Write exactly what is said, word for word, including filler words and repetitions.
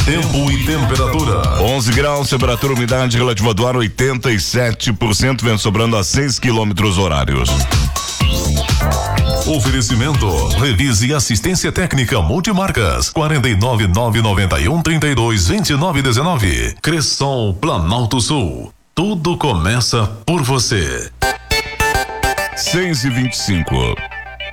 Tempo e temperatura. onze graus, temperatura, umidade relativa do ar oitenta e sete por cento, vem sobrando a seis quilômetros horários. Oferecimento, revise assistência técnica multimarcas, quarenta e nove, nove noventa e um, trinta e dois, vinte e nove, dezenove. Cressol, Planalto Sul. Tudo começa por você. seis e vinte e cinco.